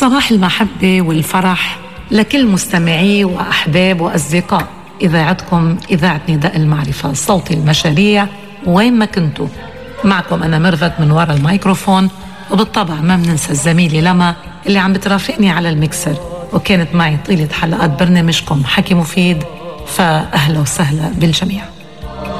صباح المحبة والفرح لكل مستمعي وأحباب وأصدقاء إذاعتكم إذاعة نداء المعرفة، صوت المشاريع وين ما كنتوا. معكم أنا ميرفت من وراء الميكروفون، وبالطبع ما بننسى الزميلة لما اللي عم بترافقني على الميكسر وكانت معي طيلة حلقات برنامجكم حكي مفيد. فأهلا وسهلا بالجميع.